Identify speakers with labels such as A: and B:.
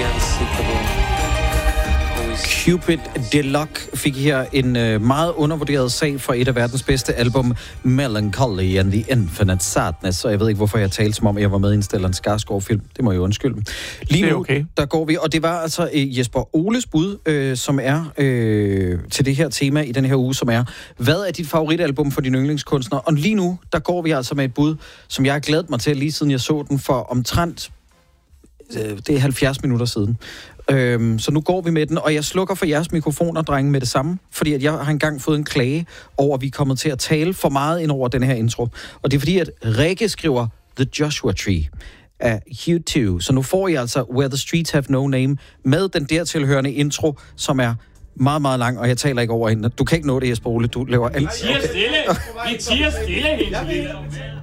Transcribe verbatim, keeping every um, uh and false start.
A: Cupid Deluxe fik her en øh, meget undervurderet sag for et af verdens bedste album, Melancholy and the Infinite Sadness. Og jeg ved ikke, hvorfor jeg talte som om, jeg var med i en Stellan Skarsgård-film. Det må jeg undskylde. Lige nu, okay. Der går vi, og det var altså øh, Jesper Oles bud, øh, som er øh, til det her tema i den her uge, som er, hvad er dit favoritalbum for dine yndlingskunstnere? Og lige nu, der går vi altså med et bud, som jeg har glædet mig til, lige siden jeg så den for omtrent, øh, det er halvfjerds minutter siden. Øhm, så nu går vi med den, og jeg slukker for jeres mikrofoner, drenge, med det samme, fordi at jeg har engang fået en klage over, at vi er kommet til at tale for meget ind over den her intro. Og det er fordi, at Rikke skriver The Joshua Tree af U to. Så nu får I altså Where the Streets Have No Name med den dertilhørende intro, som er meget, meget lang, og jeg taler ikke over hende. Du kan ikke nå det, Jesper Ole. Du laver alt.
B: Vi tiger stille! Vi tiger stille hele tiden!